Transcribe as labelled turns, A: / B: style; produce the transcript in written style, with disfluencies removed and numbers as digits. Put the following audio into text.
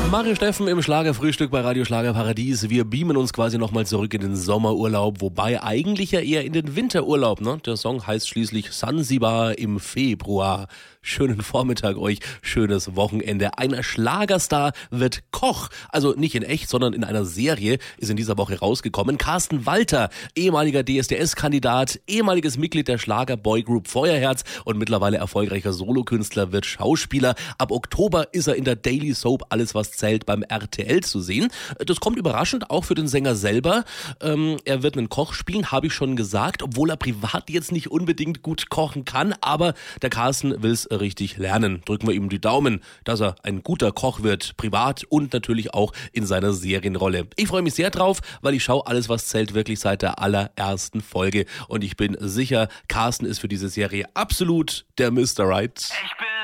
A: Mario Steffen im Schlagerfrühstück bei Radio Schlagerparadies. Wir beamen uns quasi nochmal zurück in den Sommerurlaub, wobei eigentlich ja eher in den Winterurlaub, ne? Der Song heißt schließlich Sansibar im Februar. Schönen Vormittag euch, schönes Wochenende. Ein Schlagerstar wird Koch, also nicht in echt, sondern in einer Serie, ist in dieser Woche rausgekommen. Carsten Walter, ehemaliger DSDS-Kandidat, ehemaliges Mitglied der Schlager-Boygroup Feuerherz und mittlerweile erfolgreicher Solokünstler, wird Schauspieler. Ab Oktober ist er in der Daily Soap Alles was zählt beim RTL zu sehen. Das kommt überraschend auch für den Sänger selber. Er wird einen Koch spielen, habe ich schon gesagt, obwohl er privat jetzt nicht unbedingt gut kochen kann, aber der Carsten will es richtig lernen. Drücken wir ihm die Daumen, dass er ein guter Koch wird, privat und natürlich auch in seiner Serienrolle. Ich freue mich sehr drauf, weil ich schaue Alles was zählt wirklich seit der allerersten Folge und ich bin sicher, Carsten ist für diese Serie absolut der Mr. Right.
B: Ich bin